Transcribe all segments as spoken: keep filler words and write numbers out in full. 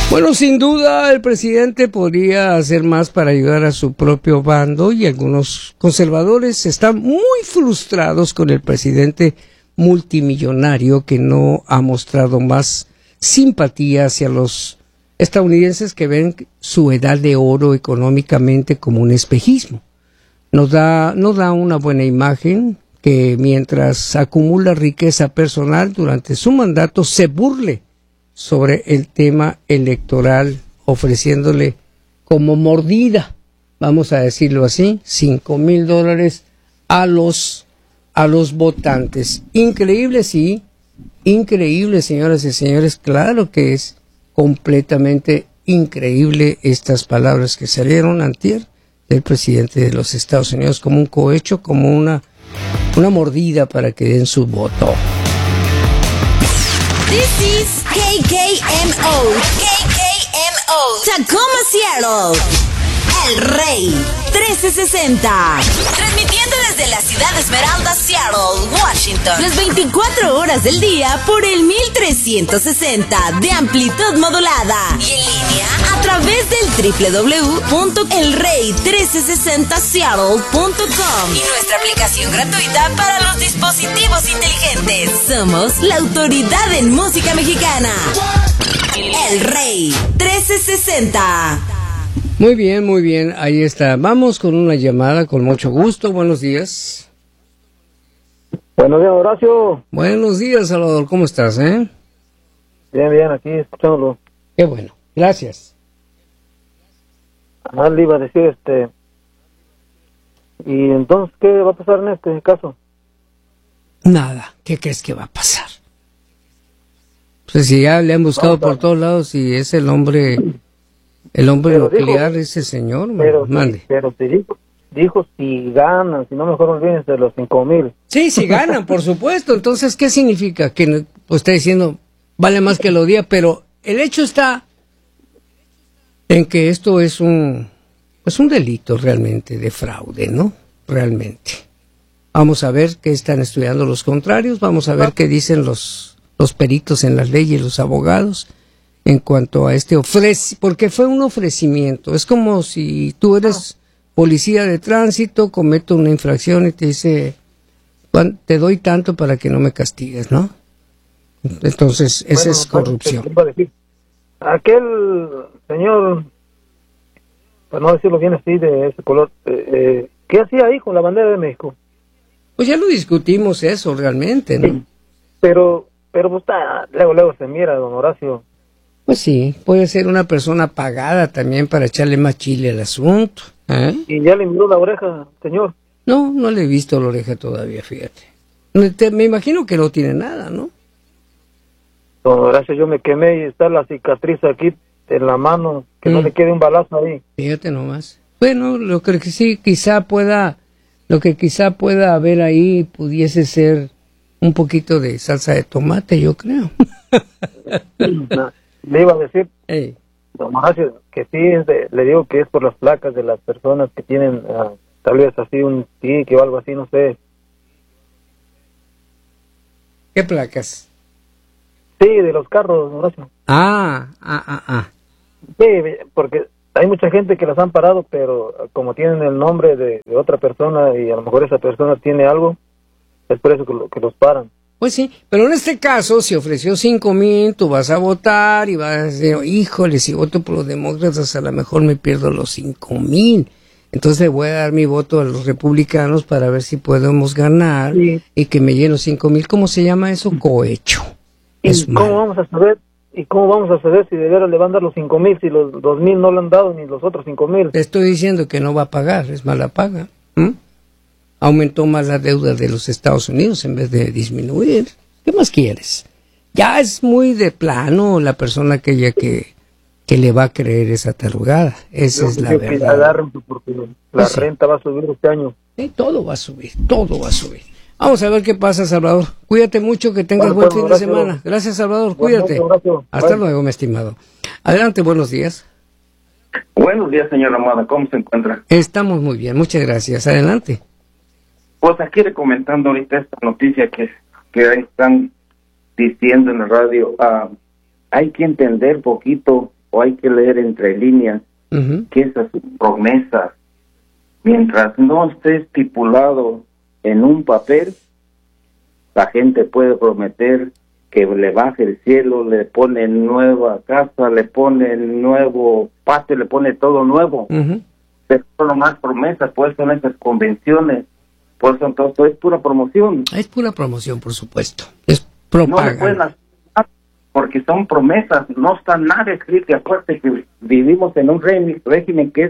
Bueno, sin duda el presidente podría hacer más para ayudar a su propio bando y algunos conservadores están muy frustrados con el presidente multimillonario que no ha mostrado más simpatía hacia los estadounidenses que ven su edad de oro económicamente como un espejismo. Nos da, nos da una buena imagen que mientras acumula riqueza personal durante su mandato se burle sobre el tema electoral, ofreciéndole como mordida, vamos a decirlo así, cinco mil dólares a los, a los votantes. Increíble, sí, increíble, señoras y señores, claro que es completamente increíble estas palabras que salieron antier del presidente de los Estados Unidos como un cohecho, como una, una mordida para que den su voto. This is K K M O. K K M O. Tacoma, Seattle. El Rey trece sesenta. Transmitiendo desde la ciudad de Esmeralda, Seattle, Washington. Las veinticuatro horas del día por el mil trescientos sesenta de amplitud modulada. Y en línea a través del doble u doble u doble u punto el rey trece sesenta seattle punto com. Y nuestra aplicación gratuita para los dispositivos inteligentes. Somos la autoridad en música mexicana. El Rey trece sesenta. Muy bien, muy bien, ahí está. Vamos con una llamada con mucho gusto. Buenos días. Buenos días, Horacio. Buenos días, Salvador. ¿Cómo estás, eh? Bien, bien, aquí escuchándolo. Qué bueno, gracias. Ah, le iba a decir, este... ¿Y entonces qué va a pasar en este caso? Nada. ¿Qué crees que va a pasar? Pues si ya le han buscado por todos lados y es el hombre... El hombre pero nuclear, dijo, ese señor, pero, mande. Pero te dijo, dijo si ganan, si no mejor olvídense de los cinco mil. Sí, si ganan, por supuesto. Entonces, ¿qué significa? Que pues, está diciendo, vale más que lo día, pero el hecho está en que esto es un, pues un delito realmente de fraude, ¿no? Realmente. Vamos a ver qué están estudiando los contrarios, vamos a ver qué dicen los, los peritos en las leyes, los abogados, en cuanto a este ofrece, porque fue un ofrecimiento. Es como si tú eres policía de tránsito, cometo una infracción y te dice, te doy tanto para que no me castigues, ¿no? Entonces, esa bueno, es corrupción. Decir, aquel señor, para no decirlo bien así, de ese color, eh, eh, ¿qué hacía ahí con la bandera de México? Pues ya lo discutimos eso realmente, ¿no? Sí, pero, pero pues está, luego, luego se mira, don Horacio. Pues sí, puede ser una persona pagada también para echarle más chile al asunto. ¿Eh? ¿Y ya le miró la oreja, señor? No, no le he visto la oreja todavía, fíjate. Me imagino que no tiene nada, ¿no? Don Horacio, yo me quemé y está la cicatriz aquí en la mano, que mm. no le quede un balazo ahí. Fíjate nomás. Bueno, lo que sí, quizá pueda, lo que quizá pueda haber ahí pudiese ser un poquito de salsa de tomate, yo creo. No. Le iba a decir, hey. don Horacio, que sí, es de, le digo que es por las placas de las personas que tienen uh, tal vez así un tique o algo así, no sé. ¿Qué placas? Sí, de los carros, don Horacio. Ah, ah, ah, ah. Sí, porque hay mucha gente que las han parado, pero como tienen el nombre de, de otra persona y a lo mejor esa persona tiene algo, es por eso que, lo, que los paran. Pues sí, pero en este caso, si ofreció cinco mil, tú vas a votar y vas a decir, híjole, si voto por los demócratas, a lo mejor me pierdo los cinco mil. Entonces le voy a dar mi voto a los republicanos para ver si podemos ganar sí. y que me lleno cinco mil. ¿Cómo se llama eso? Cohecho. ¿Y es cómo mal. vamos a saber? ¿Y cómo vamos a saber si de veras le van a dar los cinco mil, si los dos mil no le han dado ni los otros cinco mil? Te estoy diciendo que no va a pagar, es mala paga. ¿Mm? Aumentó más la deuda de los Estados Unidos en vez de disminuir. ¿Qué más quieres? Ya es muy de plano la persona aquella que, que le va a creer esa tarugada. Esa Yo es la verdad. Que la agarren porque la pues renta sí. va a subir este año. Sí, todo va a subir, todo va a subir. Vamos a ver qué pasa, Salvador. Cuídate mucho, que tengas bueno, buen fin gracias. de semana. Gracias, Salvador, cuídate. Gracias. Hasta bueno. luego, mi estimado. Adelante, buenos días. Buenos días, señora Amada, ¿cómo se encuentra? Estamos muy bien, muchas gracias. Adelante. Pues aquí comentando ahorita esta noticia que, que están diciendo en la radio, uh, hay que entender poquito o hay que leer entre líneas uh-huh. que esas promesas, mientras no esté estipulado en un papel, la gente puede prometer que le baje el cielo, le pone nueva casa, le pone el nuevo patio, le pone todo nuevo. Uh-huh. Pero son más promesas, pues son esas convenciones, pues son todo, es pura promoción. Es pura promoción, por supuesto. Es propaganda. No le pueden hacer nada porque son promesas, no está nada escrito. Acuérdate que vivimos en un régimen que es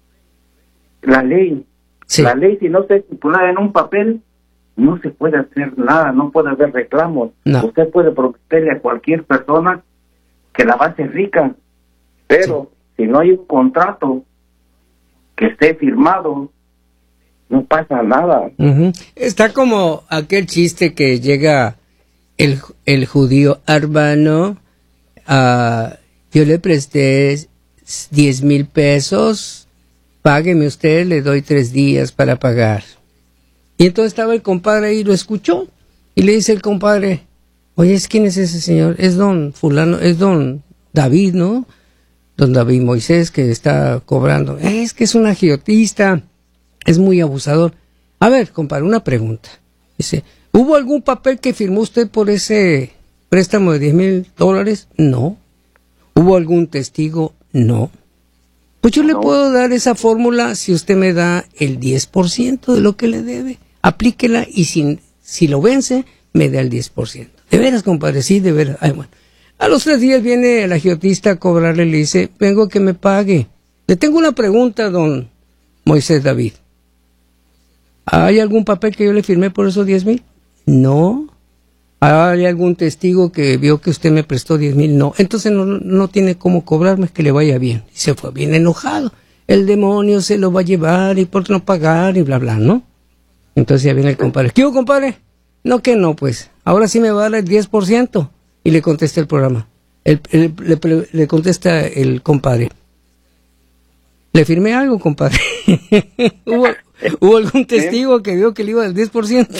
la ley. Sí. La ley, si no está estipulada en un papel, no se puede hacer nada, no puede haber reclamos. No. Usted puede prometerle a cualquier persona que la va a hacer rica, pero sí. si no hay un contrato que esté firmado, no pasa nada. Uh-huh. Está como aquel chiste que llega el, el judío Arbano, uh, yo le presté diez mil pesos, págueme usted, le doy tres días para pagar. Y entonces estaba el compadre ahí, lo escuchó, y le dice el compadre, oye, ¿quién es ese señor? Es don fulano, es don David, ¿no? Don David Moisés, que está cobrando. Es que es un agiotista, es muy abusador. A ver, compadre, una pregunta. Dice, ¿hubo algún papel que firmó usted por ese préstamo de diez mil dólares? No. ¿Hubo algún testigo? No. Pues yo no. le puedo dar esa fórmula si usted me da el diez por ciento de lo que le debe. Aplíquela y si, si lo vence, me da el diez por ciento. De veras, compadre, sí, de veras. Ay, bueno. A los tres días viene el agiotista a cobrarle y le dice, vengo a que me pague. Le tengo una pregunta, don Moisés David. ¿Hay algún papel que yo le firmé por esos diez mil? No. ¿Hay algún testigo que vio que usted me prestó diez mil? No. Entonces no, no tiene cómo cobrarme, que le vaya bien. Y se fue bien enojado. El demonio se lo va a llevar y por no pagar y bla, bla, ¿no? Entonces ya viene el compadre. ¿Qué hubo, compadre? No, que no, pues. Ahora sí me va a dar el diez por ciento. Y le contesta el programa. El, el, le, le contesta el compadre. ¿Le firmé algo, compadre? ¿Hubo, ¿Hubo algún testigo que vio que le iba al diez por ciento?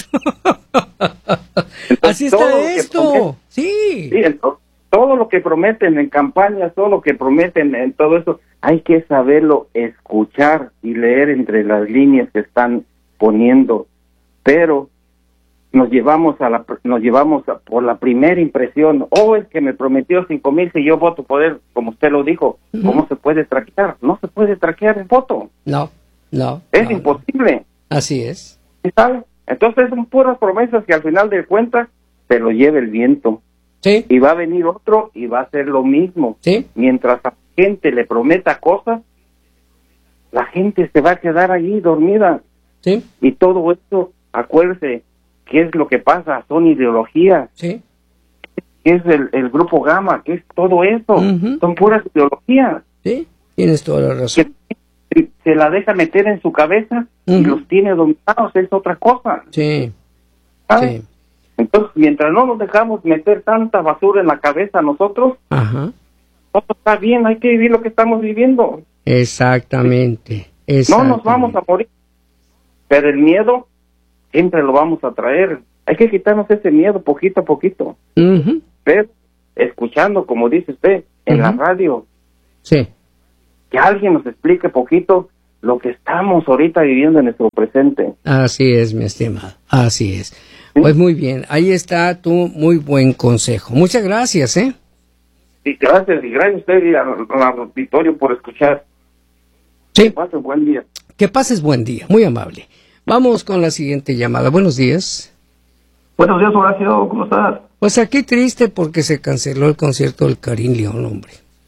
Así está esto. Sí. sí todo, todo lo que prometen en campañas, todo lo que prometen en todo eso, hay que saberlo escuchar y leer entre las líneas que están poniendo. Pero nos llevamos a la nos llevamos a, por la primera impresión. Oh, es que me prometió cinco mil si yo voto por él, como usted lo dijo. Uh-huh. ¿Cómo se puede traquear? No se puede traquear el voto. No, no. Es no, imposible. No. Así es. ¿Sabe? Entonces son puras promesas que al final de cuentas se lo lleva el viento. Sí. Y va a venir otro y va a hacer lo mismo. Sí. Mientras a la gente le prometa cosas, la gente se va a quedar allí dormida. Sí. Y todo esto, acuérdese, ¿qué es lo que pasa? Son ideologías. Sí. ¿Qué es el, el grupo Gamma? ¿Qué es todo eso? Uh-huh. Son puras ideologías. Sí, tienes toda la razón. Que se la deja meter en su cabeza uh-huh. y los tiene dominados, es otra cosa. Sí. ¿Sabes? Sí. Entonces, mientras no nos dejamos meter tanta basura en la cabeza nosotros, Ajá. todo está bien, hay que vivir lo que estamos viviendo. Exactamente. Exactamente. No nos vamos a morir, pero el miedo siempre lo vamos a traer. Hay que quitarnos ese miedo poquito a poquito. Uh-huh. Pero escuchando, como dice usted, en uh-huh. la radio. Sí. Que alguien nos explique poquito lo que estamos ahorita viviendo en nuestro presente. Así es, mi estimado. Así es. ¿Sí? Pues muy bien. Ahí está tu muy buen consejo. Muchas gracias, ¿eh? Sí, gracias. Y gracias a usted y al auditorio por escuchar. Sí. Que pases buen día. Que pases buen día. Muy amable. Vamos con la siguiente llamada. Buenos días. Buenos días, Horacio. ¿Cómo estás? Pues aquí triste porque se canceló el concierto del Karim León, hombre.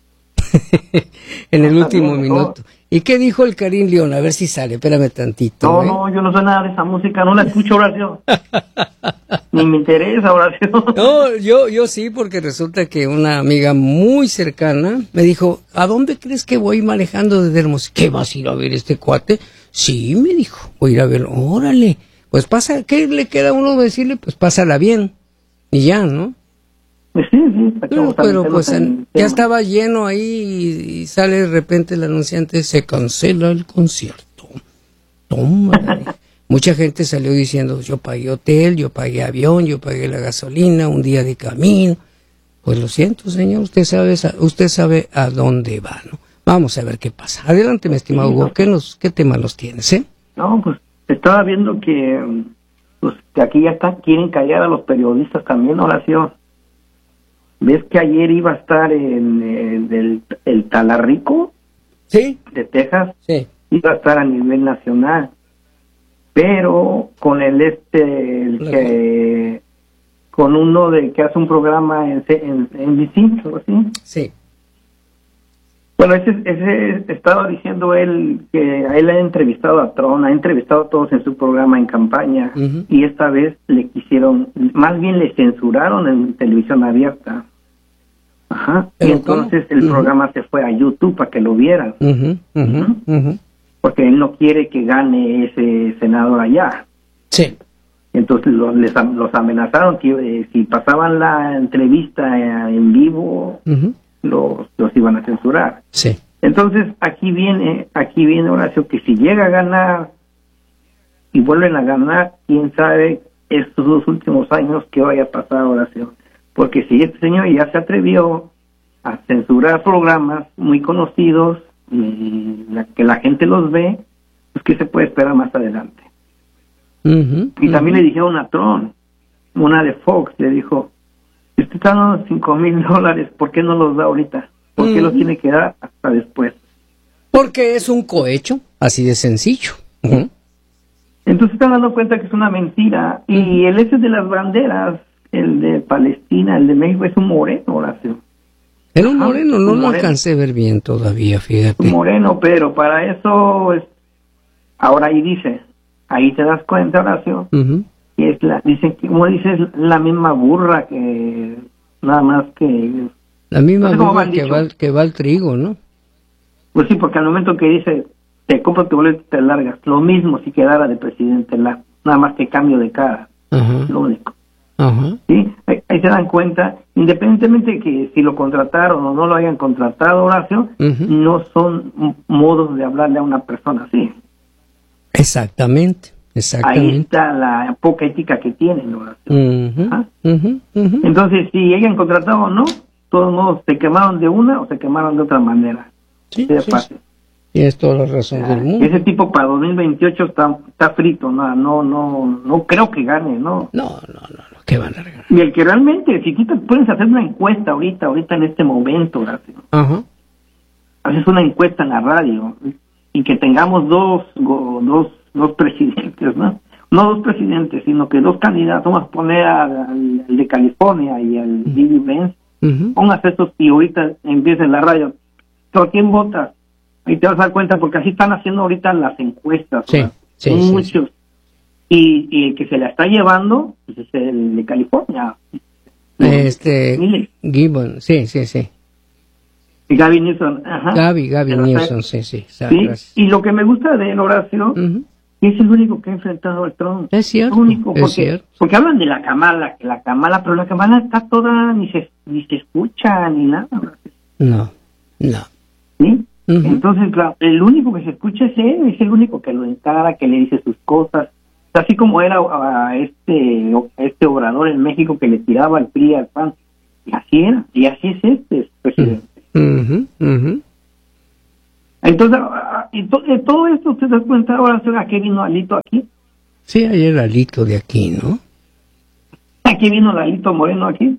En el último minuto. ¿Y qué dijo el Karim León? A ver si sale. Espérame tantito. No, ¿eh? no, yo no sé nada de esa música. No la escucho, Horacio. Ni me interesa, Horacio. No, yo, yo sí, porque resulta que una amiga muy cercana me dijo, ¿a dónde crees que voy manejando desde Hermosillo? ¿Qué vas a ir a ver este cuate? Sí, me dijo, voy a ir a verlo. Órale, pues pasa, ¿qué le queda a uno decirle? Pues pásala bien. Y ya, ¿no? Pues sí, sí. No, pero pues en, ya estaba lleno ahí y, y sale de repente el anunciante, se cancela el concierto. Toma. Mucha gente salió diciendo, yo pagué hotel, yo pagué avión, yo pagué la gasolina, un día de camino. Pues lo siento, señor, usted sabe, usted sabe a dónde va, ¿no? Vamos a ver qué pasa. Adelante, mi estimado Hugo, ¿qué, nos, qué tema nos tienes, eh? No, pues estaba viendo que, pues, que aquí ya está, quieren callar a los periodistas también, Horacio. ¿Ves que ayer iba a estar en, en el, el Talarrico? Sí. De Texas. Sí. Iba a estar a nivel nacional. Pero con el este, el Claro. que, con uno de que hace un programa en, en, en N B C, algo así. Sí. Bueno, ese, ese estaba diciendo él que a él ha entrevistado a Trump, ha entrevistado a todos en su programa en campaña, uh-huh. y esta vez le quisieron, más bien le censuraron en televisión abierta. Ajá. Y entonces ¿cómo? el uh-huh. programa se fue a YouTube para que lo vieran. Uh-huh. Uh-huh. Uh-huh. Porque él no quiere que gane ese senador allá. Sí. Entonces los, les, los amenazaron que eh, si pasaban la entrevista eh, en vivo, uh-huh. los, los iban a censurar. Sí. Entonces aquí viene, aquí viene Horacio, que si llega a ganar y vuelven a ganar, quién sabe estos dos últimos años qué vaya a pasar, Horacio. Porque si este señor ya se atrevió a censurar programas muy conocidos y la, que la gente los ve, pues qué se puede esperar más adelante. Uh-huh, y también uh-huh. le dijeron a Trump, una de Fox, le dijo, si usted está dando cinco mil dólares, ¿por qué no los da ahorita? ¿Por qué uh-huh. los tiene que dar hasta después? Porque es un cohecho, así de sencillo. Uh-huh. Entonces están dando cuenta que es una mentira. Uh-huh. Y el ese de las banderas, el de Palestina, el de México, es un moreno, Horacio. Era un moreno, no lo alcancé a ver bien todavía, fíjate. Un moreno, pero para eso, es... ahora ahí dice, ahí te das cuenta, Horacio, uh-huh. que es la, dicen que, como dices, la misma burra que, nada más que... La misma no burra que va, que va al trigo, ¿no? Pues sí, porque al momento que dice, te compro tu boleto y te largas, lo mismo si quedara de presidente, la, nada más que cambio de cara, uh-huh. lo único. Uh-huh. ¿Sí? Ahí, ahí se dan cuenta, independientemente de que si lo contrataron o no lo hayan contratado, Horacio, uh-huh. no son modos de hablarle a una persona así. Exactamente, exactamente. Ahí está la poca ética que tienen, Horacio. Uh-huh. ¿Ah? Uh-huh. Uh-huh. Entonces, si hayan contratado o no, de todos modos, se quemaron de una o se quemaron de otra manera. Sí, sí, sí. Tienes toda la razón ah, del mundo. Ese tipo para dos mil veintiocho está, está frito, no, no, no, no creo que gane, ¿no? No, no, no, no, ¿qué van a ganar? Y el que realmente, si tú te puedes hacer una encuesta ahorita, ahorita en este momento, Horacio, uh-huh. haces una encuesta en la radio y que tengamos dos, go, dos, dos presidentes, ¿no? No dos presidentes, sino que dos candidatos, vamos a poner al, al de California y al uh-huh. Billy Benz, uh-huh. pongas estos y ahorita empieza en la radio. ¿Por quién votas? Ahí te vas a dar cuenta, porque así están haciendo ahorita las encuestas. Sí, sí, sí, muchos. Sí. Y, y el que se la está llevando pues es el de California. Este, Gibbon, sí, sí, sí. Y Gavin Newsom, ajá. Gaby, Gaby Newsom, sí, sí. ¿Sí? Y lo que me gusta de él, Horacio, uh-huh. es el único que ha enfrentado al Trump. Es cierto, el único, porque, es cierto. Porque hablan de la Kamala, que la Kamala, pero la Kamala está toda, ni se, ni se escucha, ni nada. Horacio. No, no. ¿Sí? Uh-huh. Entonces, claro, el único que se escucha es él, es el único que lo encara, que le dice sus cosas. Así como era a este este Obrador en México que le tiraba al P R I, al P A N. Y así era, y así es este presidente. Uh-huh. Uh-huh. Entonces, y to, de todo esto, ¿usted se da cuenta ahora a qué vino Alito aquí? Sí, ayer Alito de aquí, ¿no? Aquí vino Alito Moreno aquí.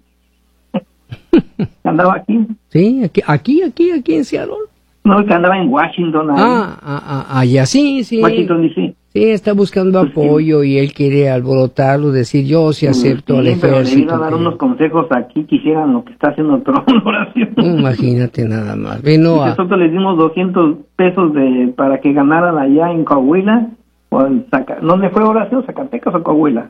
Andaba aquí. Sí, aquí, aquí, aquí, aquí en Seattle. No, que andaba en Washington. Ahí. Ah, ah, ah, allá sí, sí. Washington, D C. Sí, está buscando pues apoyo sí. Y él quiere alborotarlo, decir yo sí acepto sí, al ejército. Pero le vino a dar que... unos consejos aquí que hicieran lo que está haciendo Trump, Horacio. Imagínate nada más. Vino a... Nosotros les dimos doscientos pesos de para que ganaran allá en Coahuila. O en Zaca... ¿Dónde fue, Horacio? ¿Zacatecas o Coahuila?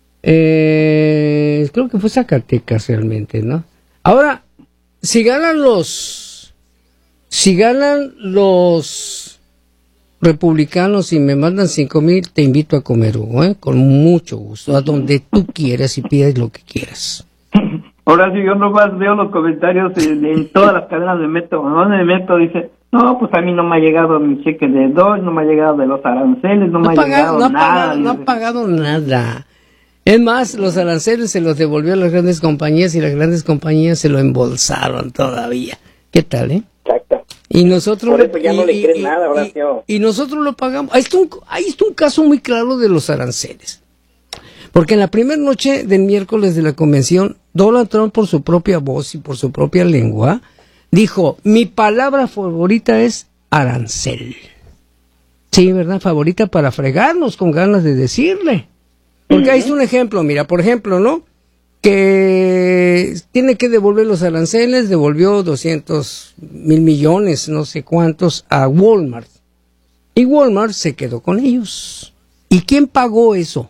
Eh, creo que fue Zacatecas realmente, ¿no? Ahora, si ganan los... Si ganan los republicanos y me mandan cinco mil, te invito a comer, Hugo, ¿eh? Con mucho gusto, a donde tú quieras y pidas lo que quieras. Ahora sí, yo nomás veo los comentarios en, en todas las cadenas de Metro. ¿Dónde me meto? Dice, no, pues a mí no me ha llegado mi cheque de Dodge, no me ha llegado de los aranceles, no, no me ha pagado, llegado no nada. Pagado, no ha pagado nada. Es más, los aranceles se los devolvió a las grandes compañías y las grandes compañías se lo embolsaron todavía. ¿Qué tal, eh? Exacto. Y nosotros Por eso ya y, no le y, crees y, nada, Horacio. Y, y nosotros lo pagamos. Ahí está, un, ahí está un caso muy claro de los aranceles. Porque en la primera noche del miércoles de la convención, Donald Trump, por su propia voz y por su propia lengua, dijo, mi palabra favorita es arancel. Sí, ¿verdad? Favorita para fregarnos con ganas de decirle. Porque ahí está un ejemplo, mira, por ejemplo, ¿no? Que tiene que devolver los aranceles, devolvió doscientos mil millones, no sé cuántos, a Walmart. Y Walmart se quedó con ellos. ¿Y quién pagó eso?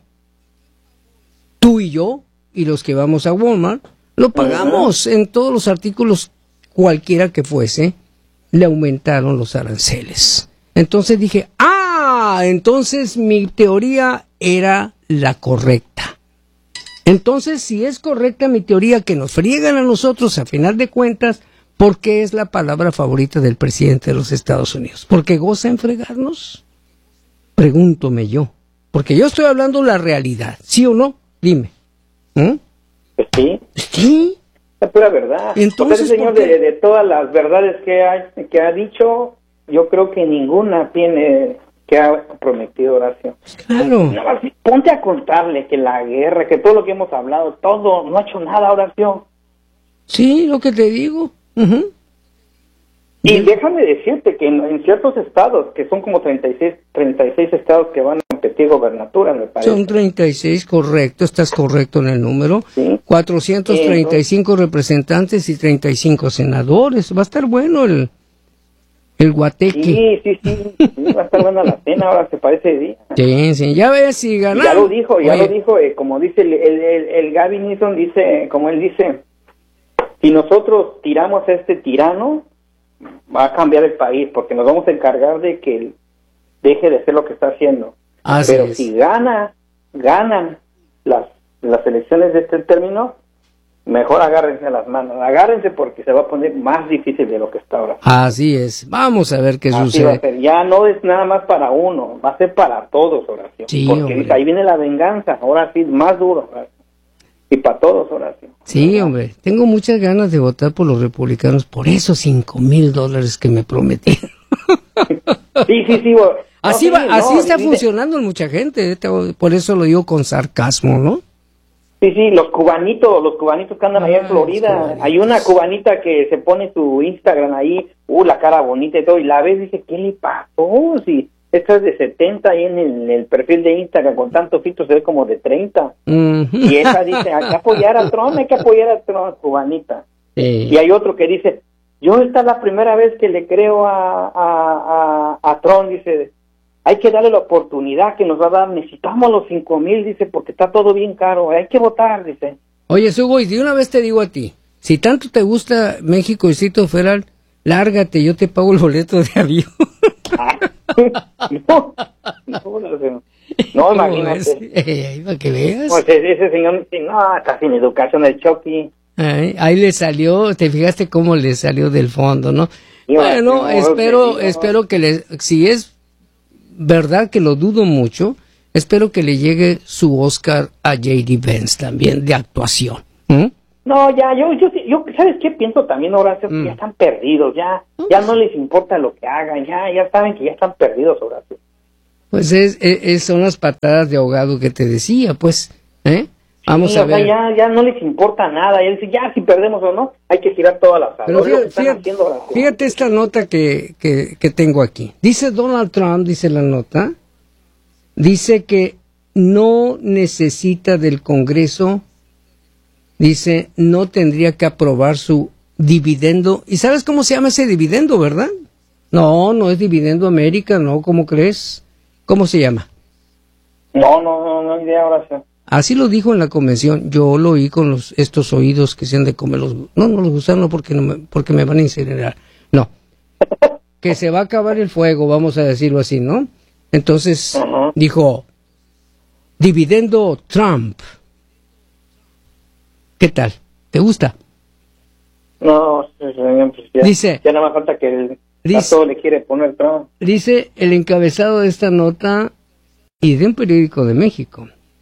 Tú y yo, y los que vamos a Walmart, lo pagamos. En todos los artículos, cualquiera que fuese, le aumentaron los aranceles. Entonces dije, ah, entonces mi teoría era la correcta. Entonces, si es correcta mi teoría que nos friegan a nosotros, a final de cuentas, ¿por qué es la palabra favorita del presidente de los Estados Unidos? ¿Porque goza en fregarnos? Pregúntome yo. Porque yo estoy hablando la realidad, ¿sí o no? Dime. ¿Mm? Pues sí. ¿Sí? Es pura verdad. Entonces, el señor, de, de todas las verdades que ha, que ha dicho, yo creo que ninguna tiene que ha prometido, Horacio. Claro. No, ponte a contarle que la guerra, que todo lo que hemos hablado, todo, no ha hecho nada, Horacio. Sí, lo que te digo. Uh-huh. Y déjame decirte que en, en ciertos estados, que son como treinta y seis, treinta y seis estados que van a competir gobernaturas, me parece. Son treinta y seis, correcto, estás correcto en el número. Sí. cuatrocientos treinta y cinco representantes y treinta y cinco senadores. Va a estar bueno el, el guateque. Sí, sí, sí, sí, va a estar buena la cena, ahora se parece día. Sí, sí, ya ves si ganan. Ya lo dijo, ya Oye. lo dijo, eh, como dice el, el, el, el Gavin Newsom, dice, como él dice, si nosotros tiramos a este tirano, va a cambiar el país, porque nos vamos a encargar de que él deje de hacer lo que está haciendo. Así Pero es. si gana, ganan las, las elecciones de este término, mejor agárrense las manos, agárrense porque se va a poner más difícil de lo que está ahora. Así es. Vamos a ver qué Así sucede. va a ser. Ya no es nada más para uno, va a ser para todos, Horacio. Sí, porque hombre. ahí viene la venganza, ahora sí, más duro, Horacio. Y para todos, Horacio. Sí, hombre. Tengo muchas ganas de votar por los republicanos por esos cinco mil dólares que me prometieron. Sí, sí, sí. Bueno. Así no, va, sí, así no, está sí, funcionando en mucha gente. eh, te- Por eso lo digo con sarcasmo, ¿no? Sí, sí, los cubanitos, los cubanitos que andan allá Ah, en Florida. los cubanitos. Hay una cubanita que se pone su Instagram ahí, uh, la cara bonita y todo, y la ves y dice, ¿qué le pasó? Si esta es de setenta ahí en el, en el perfil de Instagram, con tantos filtros se ve como de treinta. Ujú. Y esa dice, hay que apoyar a Trump, hay que apoyar a Trump, cubanita. Sí. Y hay otro que dice, yo esta es la primera vez que le creo a, a, a, a Trump, dice, hay que darle la oportunidad que nos va a dar, necesitamos los cinco mil, dice, porque está todo bien caro, hay que votar, dice. Oye, Sugo, y de una vez te digo a ti, si tanto te gusta México y Distrito Federal, lárgate, yo te pago el boleto de avión. Ah, no, no, no, no, imagínate. Eh, para que veas. Pues ese señor dice, no, está sin educación el Chucky. Ay, ahí le salió, te fijaste cómo le salió del fondo, ¿no? Sí, Bueno, no, espero, no. espero que le, si es verdad que lo dudo mucho, espero que le llegue su Oscar a J D Vance también de actuación. ¿Mm? No, ya, yo, yo, yo, ¿sabes qué pienso también, Horacio? Que Mm. ya están perdidos, ya, ya no les importa lo que hagan, ya, ya saben que ya están perdidos, Horacio. Pues es, es- es- son las patadas de ahogado que te decía, pues, ¿eh? Vamos Sí, a o sea, ver. ya, ya no les importa nada, y él dice, ya, si perdemos o no, hay que tirar todas las Pero es lo que fíjate, están fíjate, haciendo, Horacio. fíjate esta nota que, que, que tengo aquí. Dice Donald Trump, dice la nota, dice que no necesita del Congreso, dice, no tendría que aprobar su dividendo. ¿Y sabes cómo se llama ese dividendo, verdad? No, no es Dividendo América, no, ¿cómo crees? ¿Cómo se llama? No, no, no, no hay idea, Horacio. Así lo dijo en la convención. Yo lo oí con los, estos oídos que se han de comer los... No, no los gusanos porque, no me, porque me van a incinerar. No. Que se va a acabar el fuego, vamos a decirlo así, ¿no? Entonces, Ajá. dijo, dividendo Trump. ¿Qué tal? ¿Te gusta? No, señor, pues ya, Dice- ya nada más falta que el, Dice- a todo le quiere poner Trump. Dice el encabezado de esta nota y de un periódico de México.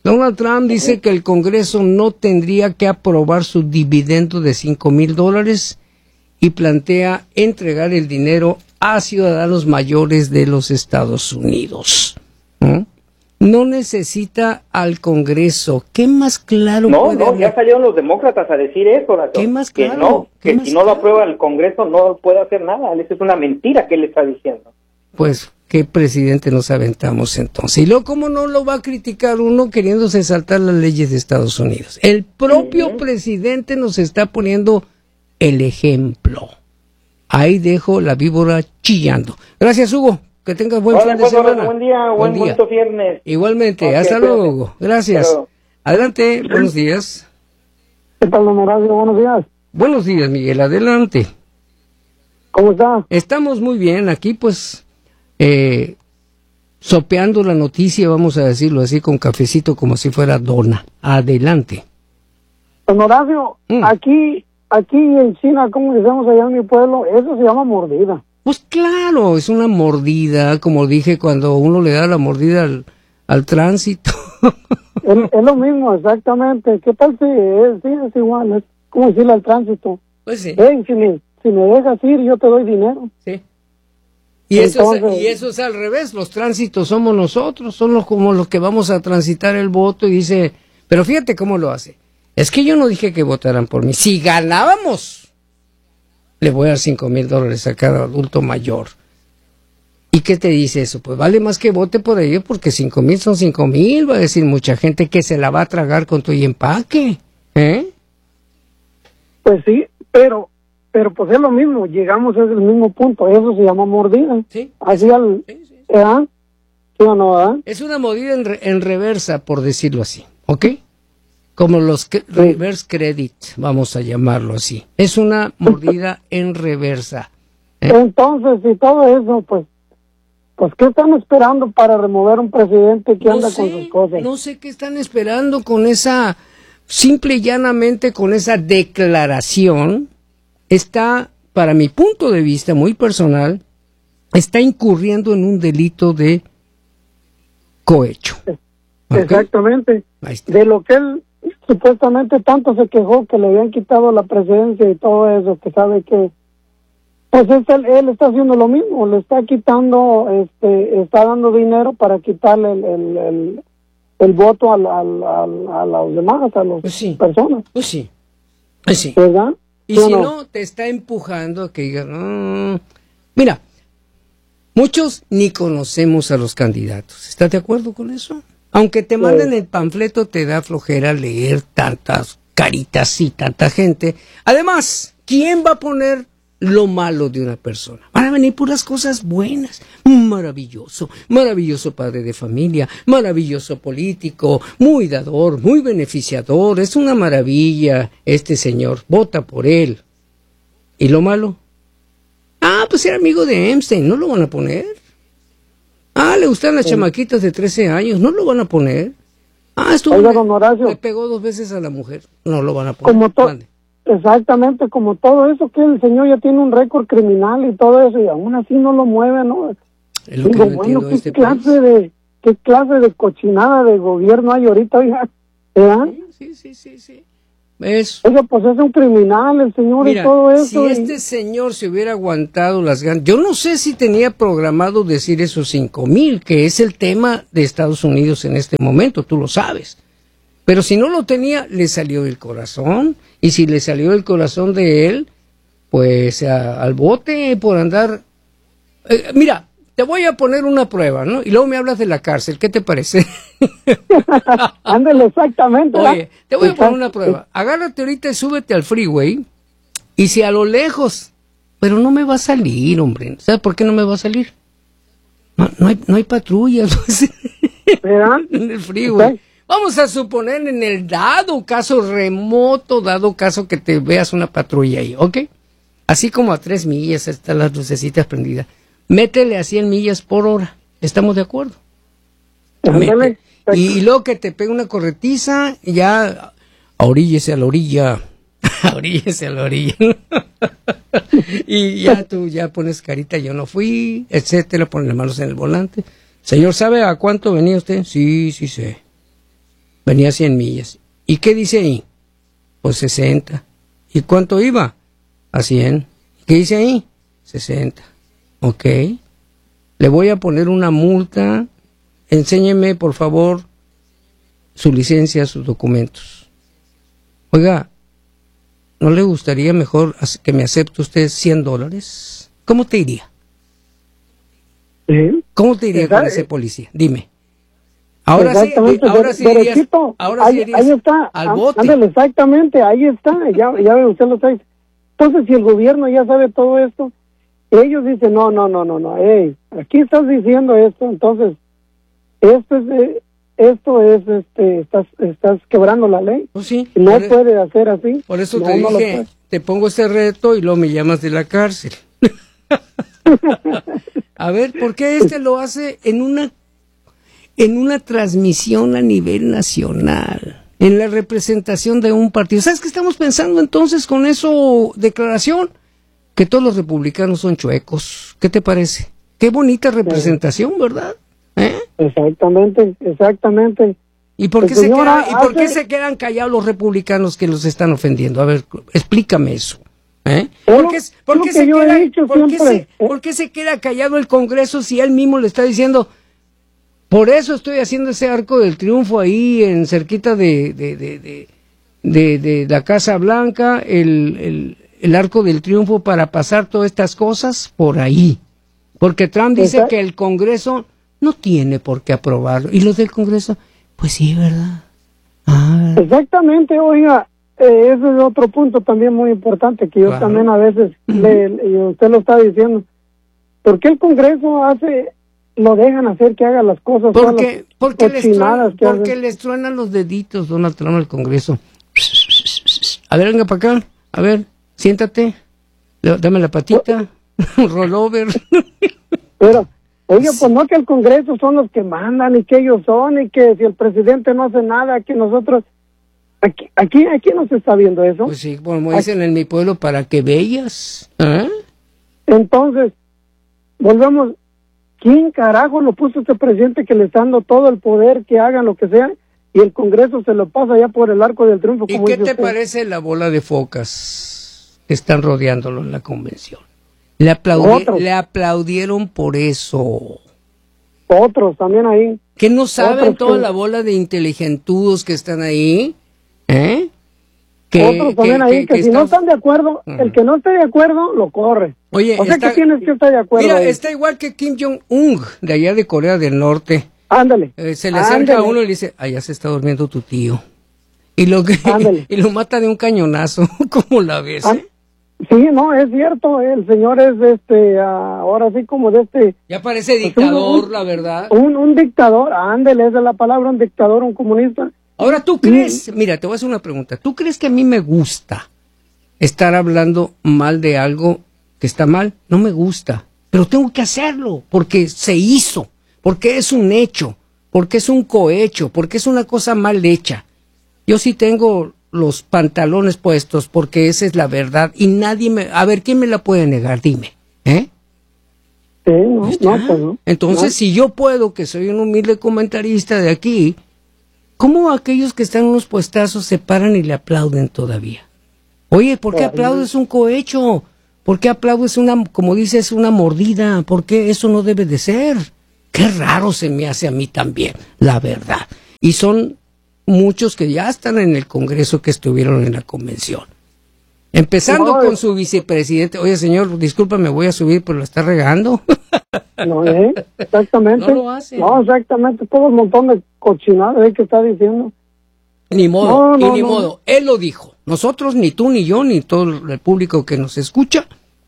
Donald Trump dice que el Congreso no tendría que aprobar su dividendo de cinco mil dólares y plantea entregar el dinero a ciudadanos mayores de los Estados Unidos. ¿Mm? No necesita al Congreso. ¿Qué más claro no, puede No, no, hablar? ya salieron los demócratas a decir eso. Rato, ¿Qué más que claro? no, ¿Qué que más si no lo claro? aprueba el Congreso no puede hacer nada. Esa es una mentira que él está diciendo. Pues, ¿qué presidente nos aventamos entonces? Y luego, ¿cómo no lo va a criticar uno queriéndose saltar las leyes de Estados Unidos? El propio uh-huh. presidente nos está poniendo el ejemplo. Ahí dejo la víbora chillando. Gracias, Hugo. Que tengas buen Hola, fin de pues, semana. Buen día, buen, buen día. viernes. Igualmente, okay, hasta luego, Hugo. Gracias. Pero... Adelante, buenos días. ¿Qué tal, don Horacio? Buenos días. Buenos días, Miguel, adelante. ¿Cómo está? Estamos muy bien, aquí pues, eh, sopeando la noticia, vamos a decirlo así, con cafecito como si fuera dona. Adelante. Don Horacio, mm. aquí, aquí en China, como decimos allá en mi pueblo, eso se llama mordida. Pues claro, es una mordida, como dije, cuando uno le da la mordida al, al tránsito. es, es lo mismo, exactamente. ¿Qué tal si es, sí, es igual? Es como decirle al tránsito. Pues sí. Hey, si me, si me dejas ir, yo te doy dinero. Sí. Y, Entonces, eso es, y eso es al revés, los tránsitos somos nosotros, son los, como los que vamos a transitar el voto y dice, pero fíjate cómo lo hace. Es que yo no dije que votaran por mí. Si ganábamos, le voy a dar cinco mil dólares a cada adulto mayor. ¿Y qué te dice eso? Pues vale más que vote por ello, porque cinco mil son cinco mil, va a decir mucha gente que se la va a tragar con tu empaque. ¿Eh? Pues sí, pero pero pues es lo mismo, llegamos a ese mismo punto, eso se llama mordida. Sí. Así al... Sí, sí, sí. ¿eh? ¿Sí o no, eh? Es una mordida en, re, en reversa, por decirlo así, ¿ok? Como los que, sí. reverse credit, vamos a llamarlo así. Es una mordida en reversa. ¿eh? Entonces, y todo eso, pues, pues, ¿qué están esperando para remover un presidente que no anda sé, con sus cosas? No sé qué están esperando con esa, simple y llanamente con esa declaración. Está, para mi punto de vista muy personal, está incurriendo en un delito de cohecho. ¿Okay? Exactamente. De lo que él supuestamente tanto se quejó que le habían quitado la presidencia y todo eso, que sabe que pues él, él está haciendo lo mismo, le está quitando, este, está dando dinero para quitarle el, el, el, el voto al, al, al, a los demás, a las pues sí. personas. Pues sí, pues sí. ¿Verdad? Y si no? no, te está empujando a que digas, no. Mira, muchos ni conocemos a los candidatos, ¿estás de acuerdo con eso? Aunque te manden el panfleto, te da flojera leer tantas caritas y tanta gente. Además, ¿quién va a poner lo malo de una persona? Van a venir puras cosas buenas. Maravilloso, maravilloso padre de familia, maravilloso político, muy dador, muy beneficiador. Es una maravilla este señor. Vota por él. ¿Y lo malo? Ah, pues era amigo de Epstein. ¿No lo van a poner? Ah, le gustan las sí. chamaquitas de trece años, ¿no lo van a poner? Ah, estuvo Oiga, don Horacio, le pegó dos veces a la mujer, no lo van a poner. Como to- exactamente, como todo eso, que el señor ya tiene un récord criminal y todo eso, y aún así no lo mueve, ¿no? Es lo Digo, que no bueno, ¿qué este clase país? de qué clase de cochinada de gobierno hay ahorita, oiga? ¿Eh? Sí, sí, sí, sí. ¿Ves? Oiga, pues es un criminal el señor. Mira, y todo eso. si y... este señor se hubiera aguantado las ganas, yo no sé si tenía programado decir esos cinco mil, que es el tema de Estados Unidos en este momento, tú lo sabes. Pero si no lo tenía, le salió del corazón, y si le salió del corazón de él, pues a, al bote por andar... Eh, mira, te voy a poner una prueba, ¿no? Y luego me hablas de la cárcel, ¿qué te parece? Ándale, exactamente. Oye, te voy a poner una prueba. Agárrate ahorita y súbete al freeway, y si a lo lejos, pero no me va a salir, hombre. ¿Sabes por qué no me va a salir? No, no hay, no hay patrullas en el freeway. Vamos a suponer en el dado caso remoto, dado caso que te veas una patrulla ahí, ¿ok? Así como a tres millas están las lucecitas prendidas. Métele a cien millas por hora. ¿Estamos de acuerdo? Mete. Y, y luego que te pegue una corretiza, ya oríllese a la orilla. Oríllese a la orilla. Y ya tú ya pones carita, yo no fui, etcétera, pones las manos en el volante. Señor, ¿sabe a cuánto venía usted? Sí, sí sé. venía a cien millas. ¿Y qué dice ahí? Pues sesenta. ¿Y cuánto iba? A cien. ¿Qué dice ahí? sesenta. Ok. Le voy a poner una multa. Enséñeme, por favor, su licencia, sus documentos. Oiga, ¿no le gustaría mejor que me acepte usted cien dólares? ¿Cómo te iría? ¿Sí? ¿Cómo te iría con ese policía? Dime. Ahora sí, ahora sí irías, ahora sí irías ahí está, al bote. Ándale, exactamente, ahí está, ya, ya ve, usted lo está diciendo. Entonces, si el gobierno ya sabe todo esto, ellos dicen, no, no, no, no, no, hey, aquí estás diciendo esto, entonces, esto es, eh, esto es, este, estás, estás quebrando la ley. Oh, sí, no por puede e- hacer así. Por eso no, te no dije, te pongo este reto y luego me llamas de la cárcel. A ver, ¿por qué este lo hace en una en una transmisión a nivel nacional, en la representación de un partido? ¿Sabes qué estamos pensando entonces con eso, declaración? Que todos los republicanos son chuecos. ¿Qué te parece? Qué bonita representación, ¿verdad? ¿Eh? Exactamente, exactamente. ¿Y por qué, se quedan, ¿y por qué se quedan callados los republicanos que los están ofendiendo? A ver, explícame eso. ¿Eh? ¿Por qué, por qué se queda, por qué se, por qué se queda callado el Congreso si él mismo le está diciendo, por eso estoy haciendo ese arco del triunfo ahí en cerquita de de, de, de, de, de la Casa Blanca, el, el, el arco del triunfo para pasar todas estas cosas por ahí? Porque Trump dice Exacto. que el Congreso no tiene por qué aprobarlo. ¿Y los del Congreso? Pues sí, ¿verdad? Ah. Exactamente, oiga. Eh, ese es otro punto también muy importante que yo claro. también a veces, uh-huh. le, y usted lo está diciendo, ¿por qué el Congreso hace, lo dejan hacer que haga las cosas? Porque, porque, les, truenan, porque les truenan los deditos, Donald Trump, al Congreso. A ver, venga para acá, a ver, siéntate, dame la patita, rollover. Pero, oiga, pues no que el Congreso son los que mandan y que ellos son y que si el presidente no hace nada, que nosotros... Aquí, aquí, aquí no se está viendo eso. Pues sí, como dicen en mi pueblo, para que veas. ¿Eh? Entonces, volvemos, ¿quién carajo lo puso este presidente que le está dando todo el poder, que hagan lo que sea, y el Congreso se lo pasa ya por el arco del triunfo? ¿Y qué te parece la bola de focas que están rodeándolo en la convención? Le, aplaudi le aplaudieron por eso. Otros también ahí. ¿Que no saben Otros toda que... la bola de inteligentudos que están ahí? ¿Eh? Que, Otros también que, ahí, que, que si está... no están de acuerdo, uh-huh. el que no esté de acuerdo, lo corre. Oye, o sea está... que tienes que estar de acuerdo. Mira, ahí. Está igual que Kim Jong-un, de allá de Corea del Norte. Ándale. Eh, se le acerca Ándale. a uno y le dice, allá se está durmiendo tu tío. Y lo que y lo mata de un cañonazo. ¿Cómo la ves? Ah, eh? Sí, no, es cierto, el señor es este, uh, ahora sí como de este... Ya parece dictador, pues un, la verdad. Un, un dictador, ándale, esa es la palabra, un dictador, un comunista. Ahora, ¿tú crees? Sí. Mira, te voy a hacer una pregunta. ¿Tú crees que a mí me gusta estar hablando mal de algo que está mal? No me gusta, pero tengo que hacerlo, porque se hizo, porque es un hecho, porque es un cohecho, porque es una cosa mal hecha. Yo sí tengo los pantalones puestos, porque esa es la verdad, y nadie me... A ver, ¿quién me la puede negar? Dime, ¿eh? Sí, no, no, pues no. Entonces, no. Si yo puedo, que soy un humilde comentarista de aquí... ¿Cómo aquellos que están en unos puestazos se paran y le aplauden todavía? Oye, ¿por qué aplaudes un cohecho? ¿Por qué aplaudes una, como dices, una mordida? ¿Por qué eso no debe de ser? Qué raro se me hace a mí también, la verdad. Y son muchos que ya están en el Congreso, que estuvieron en la convención. Empezando no, con su vicepresidente. Oye, señor, disculpa, me voy a subir, pero la está regando. No, ¿eh? Exactamente. No lo hace. No, exactamente. Todo un montón de cochinada ¿eh? que está diciendo. Ni modo, no, no, y ni no. modo. Él lo dijo. Nosotros, ni tú, ni yo, ni todo el público que nos escucha,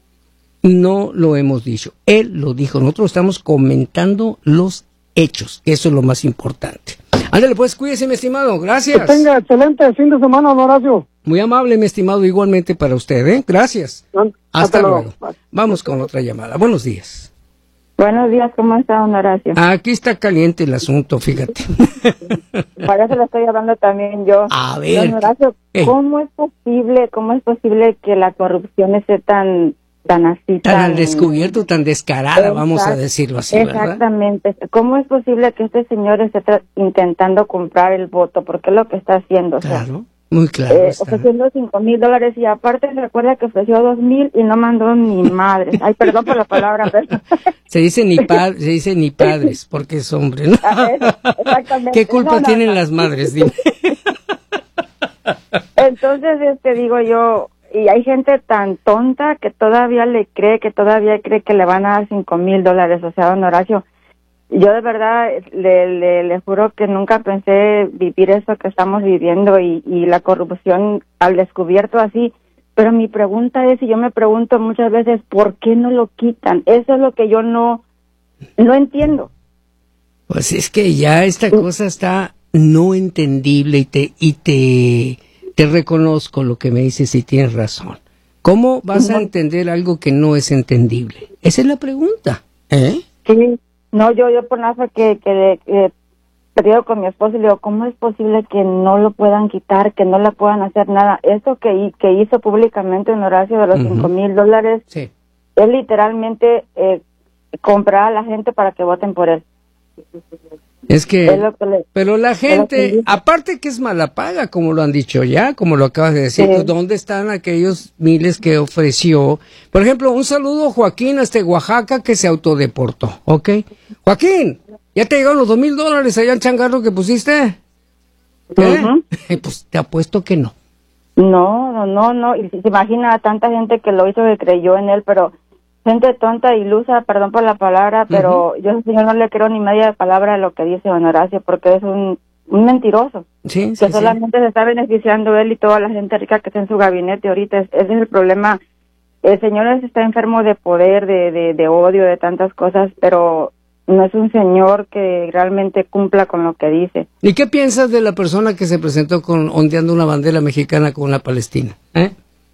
no lo hemos dicho. Él lo dijo. Nosotros estamos comentando los hechos, que eso es lo más importante. Ándale, pues, cuídese, mi estimado. Gracias. Que tenga excelente fin de semana, don Horacio. Muy amable, mi estimado, igualmente para usted, ¿eh? Gracias. Hasta, Hasta luego. luego. Vamos con otra llamada. Buenos días. Buenos días, ¿cómo está, don Horacio? Aquí está caliente el asunto, fíjate. Para eso le estoy hablando también yo. A ver. Don Horacio, ¿cómo eh. es posible, cómo es posible que la corrupción esté tan, tan así, tan, tan al descubierto, tan descarada, exact, vamos a decirlo así, exactamente. ¿Verdad? ¿Cómo es posible que este señor esté intentando comprar el voto? Porque es lo que está haciendo. Claro, o sea, muy claro. Eh, ofreciendo cinco mil dólares y aparte se recuerda que ofreció dos mil y no mandó ni madres. Ay, perdón por la palabra, pero... Se dice ni pa se dice ni padres, porque es hombre, ¿no? Exactamente. ¿Qué culpa no, no, tienen no. las madres? Dime. Entonces, este, digo yo, y hay gente tan tonta que todavía le cree, que todavía cree que le van a dar cinco mil dólares. O sea, don Horacio, yo de verdad le, le, le juro que nunca pensé vivir eso que estamos viviendo y, y la corrupción al descubierto así. Pero mi pregunta es, y yo me pregunto muchas veces, ¿por qué no lo quitan? Eso es lo que yo no, no entiendo. Pues es que ya esta cosa está no entendible y te y te, te reconozco lo que me dices y tienes razón. ¿Cómo vas a entender algo que no es entendible? Esa es la pregunta. ¿Eh? Sí, no, yo yo por nada que, que, que perdido con mi esposo y le digo, ¿cómo es posible que no lo puedan quitar, que no le puedan hacer nada? Esto que, que hizo públicamente en Horacio de los uh-huh. cinco mil dólares, sí. es literalmente eh, comprar a la gente para que voten por él. Es que, es lo que le, pero la gente, que aparte que es mala paga, como lo han dicho ya, como lo acabas de decir, sí. ¿Dónde están aquellos miles que ofreció? Por ejemplo, un saludo a Joaquín hasta Oaxaca que se autodeportó, ¿ok? Joaquín, ¿ya te llegaron los dos mil dólares allá en changarro que pusiste? ¿Eh? Uh-huh. Pues te apuesto que no. No, no, no, no, y se imagina a tanta gente que lo hizo, que creyó en él, pero... gente tonta, ilusa, perdón por la palabra, pero uh-huh. yo al señor no le creo ni media palabra de lo que dice don Horacio, porque es un, un mentiroso, sí, que sí, solamente sí. se está beneficiando él y toda la gente rica que está en su gabinete ahorita. Ese es el problema. El señor está enfermo de poder, de, de, de odio, de tantas cosas, pero no es un señor que realmente cumpla con lo que dice. ¿Y qué piensas de la persona que se presentó con ondeando una bandera mexicana con la Palestina? ¿Eh?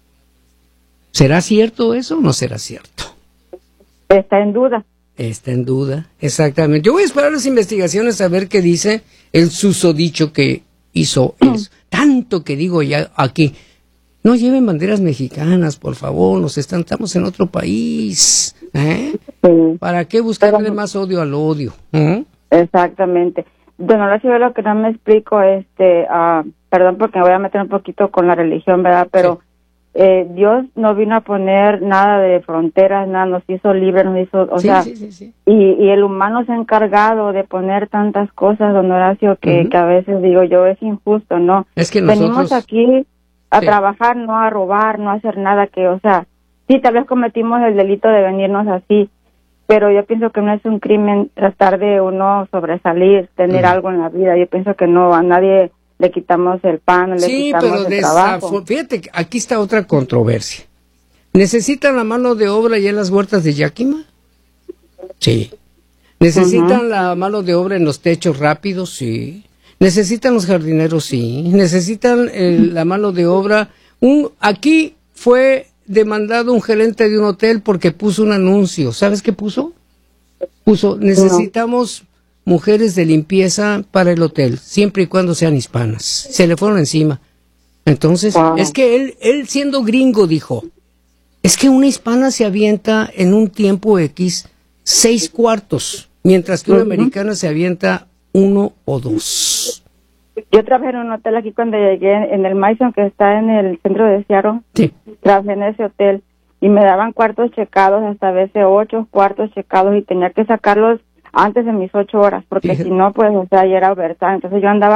¿Será cierto eso o no será cierto? Está en duda. Está en duda, exactamente. Yo voy a esperar las investigaciones a ver qué dice el susodicho que hizo eso. Tanto que digo ya aquí, no lleven banderas mexicanas, por favor, nos están, estamos en otro país. ¿Eh? Sí. ¿Para qué buscarle Pero, más odio al odio? ¿Eh? Exactamente. Don Horacio, lo que no me explico, este, uh, perdón porque me voy a meter un poquito con la religión, ¿verdad? Pero... Sí. Eh, Dios no vino a poner nada de fronteras, nada, nos hizo libres, nos hizo, o sí, sea, sí, sí, sí. Y, y el humano se ha encargado de poner tantas cosas, don Horacio, que, uh-huh. que a veces digo yo, es injusto, ¿no? Es que nosotros... Venimos aquí a sí. trabajar, no a robar, no a hacer nada que, o sea, sí, tal vez cometimos el delito de venirnos así, pero yo pienso que no es un crimen tratar de uno sobresalir, tener uh-huh. algo en la vida. Yo pienso que no, a nadie... le quitamos el pan, le sí, quitamos pero el trabajo. Fíjate, aquí está otra controversia. ¿Necesitan la mano de obra ya en las huertas de Yakima? Sí. ¿Necesitan uh-huh. la mano de obra en los techos rápidos? Sí. ¿Necesitan los jardineros? Sí. ¿Necesitan el, la mano de obra? Un, aquí fue demandado un gerente de un hotel porque puso un anuncio. ¿Sabes qué puso? Puso, necesitamos... No. mujeres de limpieza para el hotel, siempre y cuando sean hispanas. Se le fueron encima. Entonces, wow. es que él, él siendo gringo dijo, es que una hispana se avienta en un tiempo X seis cuartos, mientras que una uh-huh. americana se avienta uno o dos. Yo trabajé en un hotel aquí cuando llegué, en el Mason, que está en el centro de Seattle. Sí. Trabajé en ese hotel y me daban cuartos checados, hasta a veces ocho cuartos checados, y tenía que sacarlos antes de mis ocho horas, porque Fíjate. si no, pues, o sea, ya era overtime. Entonces yo andaba